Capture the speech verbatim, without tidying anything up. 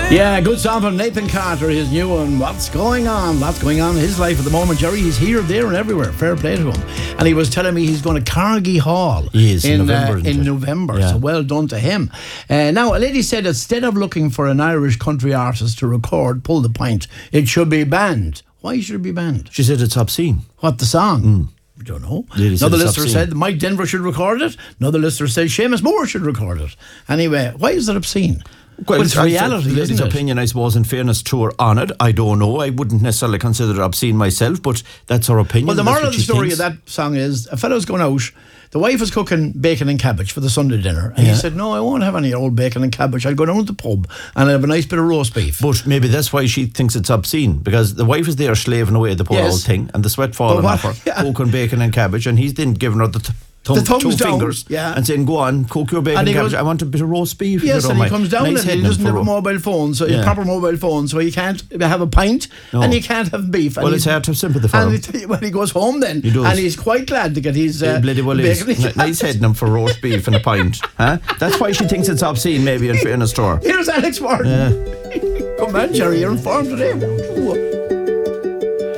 Yeah, good song from Nathan Carter, his new one. What's going on? What's going on in his life at the moment, Jerry? He's here, there, and everywhere. Fair play to him. And he was telling me he's going to Carnegie Hall he is, in, in November. Uh, in November. Yeah. So well done to him. Uh, now, a lady said instead of looking for an Irish country artist to record Pull the Pint, it should be banned. Why should it be banned? She said it's obscene. What, the song? Mm. I don't know. Lady Another said listener said Mike Denver should record it. Another listener said Seamus Moore should record it. Anyway, why is it obscene? Well, well, it's reality, the lady's isn't it? opinion, I suppose, in fairness to her on it. I don't know. I wouldn't necessarily consider it obscene myself, but that's her opinion. Well, the That's moral what of the she story thinks. of that song is a fellow's going out, the wife is cooking bacon and cabbage for the Sunday dinner, and Yeah. he said, no, I won't have any old bacon and cabbage. I'll go down to the pub and I'll have a nice bit of roast beef. But maybe that's why she thinks it's obscene, because the wife is there slaving away the poor Yes. old thing, and the sweat falling what- off her, yeah. cooking bacon and cabbage, and he's then giving her the t- thumb, The thumbs two down, fingers yeah. and saying, go on, cook your bacon And and he cabbage. goes- I want a bit of roast beef. if Yes, you don't and he mind." comes down Nice and he heading doesn't for have a ro- mobile phone, so Yeah. a proper mobile phone, so he can't have a pint No. and he can't have beef. And Well, he's- it's hard to have sympathy for And him. he- when he goes home then, He does. and he's quite glad to get his uh, He bloody well is. bacon. N- Nice heading him for roast beef and a pint. Huh? That's why she thinks it's obscene, maybe, in fairness to her. Here's Alex Martin. Come on, Jerry, you're informed today.